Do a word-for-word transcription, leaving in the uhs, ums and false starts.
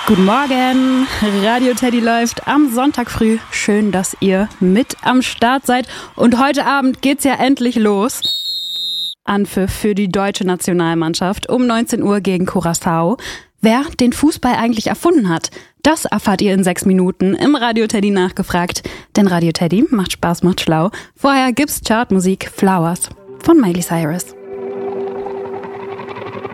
Guten Morgen, Radio Teddy läuft am Sonntag früh. Schön, dass ihr mit am Start seid. Und heute Abend geht's ja endlich los. Anpfiff für die deutsche Nationalmannschaft um neunzehn Uhr gegen Curaçao. Wer den Fußball eigentlich erfunden hat, das erfahrt ihr in sechs Minuten im Radio Teddy nachgefragt. Denn Radio Teddy macht Spaß, macht schlau. Vorher gibt's Chartmusik Flowers von Miley Cyrus.